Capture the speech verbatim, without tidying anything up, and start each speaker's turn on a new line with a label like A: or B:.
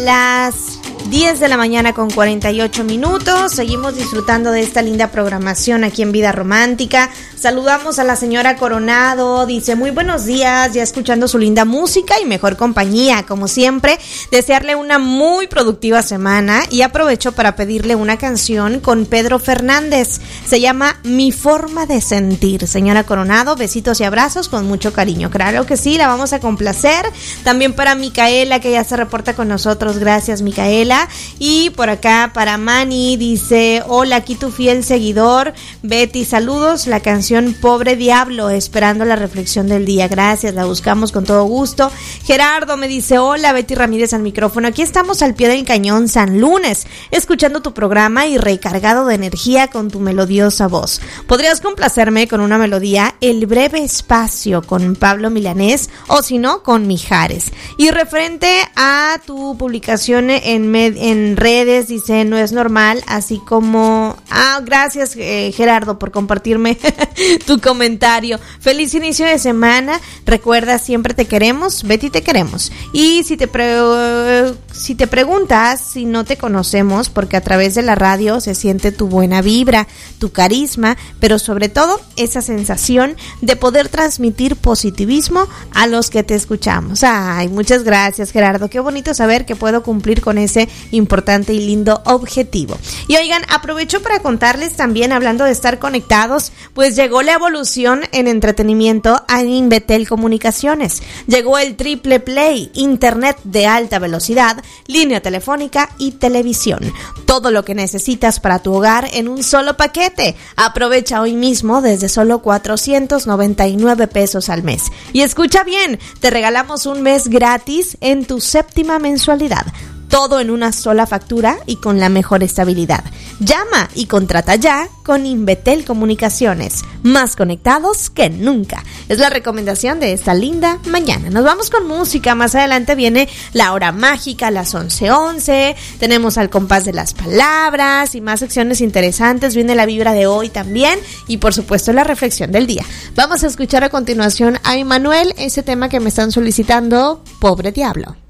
A: las diez de la mañana con cuarenta y ocho minutos. Seguimos disfrutando de esta linda programación aquí en Vida Romántica. Saludamos a la señora Coronado. Dice, muy buenos días, ya escuchando su linda música y mejor compañía. Como siempre, desearle una muy productiva semana y aprovecho para pedirle una canción con Pedro Fernández. Se llama Mi Forma de Sentir. Señora Coronado, besitos y abrazos con mucho cariño. Claro que sí, la vamos a complacer. También para Micaela, que ya se reporta con nosotros. Gracias, Micaela. Y por acá para Mani, dice, hola, aquí tu fiel seguidor. Betty, saludos, la canción Pobre Diablo, esperando la reflexión del día. Gracias, la buscamos con todo gusto. Gerardo me dice, hola, Betty Ramírez al micrófono. Aquí estamos al pie del cañón San Lunes, escuchando tu programa y recargado de energía con tu melodiosa voz. ¿Podrías complacerme con una melodía? El breve espacio con Pablo Milanés, o si no, con Mijares. Y referente a tu publicación en, med- en redes, dice, no es normal, así como... Ah, gracias eh, Gerardo por compartirme tu comentario. Feliz inicio de semana. Recuerda, siempre te queremos, Betty, te queremos. Y si te, pre- si te preguntas si no te conocemos, porque a través de la radio se siente tu buena vibra, tu carisma, pero sobre todo esa sensación de poder transmitir positivismo a los que te escuchamos. Ay, muchas gracias, Gerardo. Qué bonito saber que puedo cumplir con ese importante y lindo objetivo. Y oigan, aprovecho para contarles también, hablando de estar conectados, pues llegó la evolución en entretenimiento a Invetel Comunicaciones. Llegó el triple play, internet de alta velocidad, línea telefónica y televisión. Todo lo que necesitas para tu hogar en un solo paquete. Aprovecha hoy mismo desde solo cuatrocientos noventa y nueve pesos al mes. Y escucha bien, te regalamos un mes gratis en tu séptima mensualidad. Todo en una sola factura y con la mejor estabilidad. Llama y contrata ya con Invetel Comunicaciones. Más conectados que nunca. Es la recomendación de esta linda mañana. Nos vamos con música. Más adelante viene la hora mágica a las once once. Tenemos al compás de las palabras y más secciones interesantes. Viene la vibra de hoy también. Y por supuesto la reflexión del día. Vamos a escuchar a continuación a Emmanuel, ese tema que me están solicitando, Pobre Diablo.